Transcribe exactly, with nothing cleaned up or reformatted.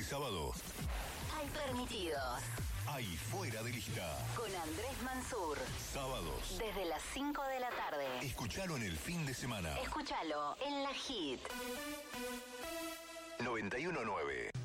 sábado. Hay permitidos. Hay fuera de lista. Con Andrés Mansur. Sábados. Desde las cinco de la tarde. Escuchalo en el fin de semana. Escúchalo en la Hit. noventa y uno nueve.